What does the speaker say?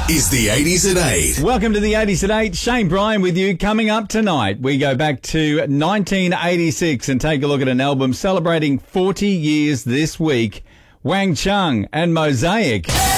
is the 80s at 8. Welcome to the 80s at 8. Shane Bryan with you. Coming up tonight, we go back to 1986 and take a look at an album celebrating 40 years this week. Wang Chung and Mosaic.